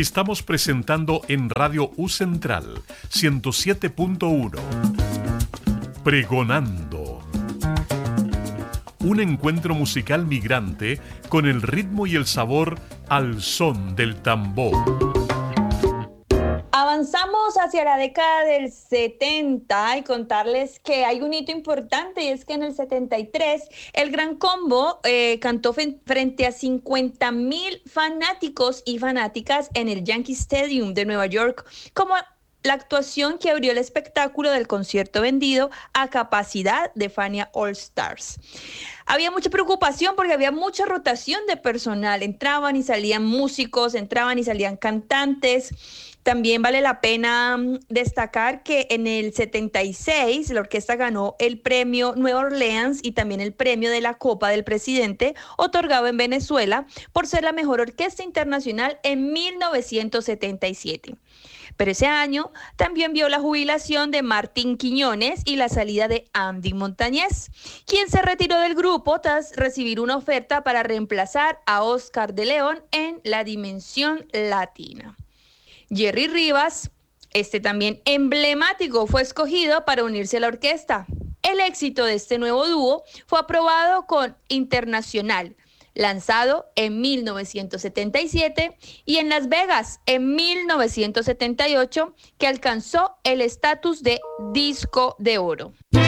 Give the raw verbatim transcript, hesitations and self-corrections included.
Estamos presentando en Radio U Central ciento siete punto uno. Pregonando. Un encuentro musical migrante con el ritmo y el sabor al son del tambor. Avanzamos hacia la década del setenta y contarles que hay un hito importante, y es que en el setenta y tres el Gran Combo eh, cantó fe- frente a cincuenta mil fanáticos y fanáticas en el Yankee Stadium de Nueva York, como la actuación que abrió el espectáculo del concierto vendido a capacidad de Fania All Stars. Había mucha preocupación porque había mucha rotación de personal, entraban y salían músicos, entraban y salían cantantes. También vale la pena destacar que en el setenta y seis la orquesta ganó el premio Nueva Orleans y también el premio de la Copa del Presidente, otorgado en Venezuela, por ser la mejor orquesta internacional en mil novecientos setenta y siete. Pero ese año también vio la jubilación de Martín Quiñones y la salida de Andy Montañez, quien se retiró del grupo tras recibir una oferta para reemplazar a Oscar de León en la dimensión latina. Jerry Rivas, este también emblemático, fue escogido para unirse a la orquesta. El éxito de este nuevo dúo fue aprobado con Internacional, lanzado en mil novecientos setenta y siete, y en Las Vegas en mil novecientos setenta y ocho, que alcanzó el estatus de disco de oro.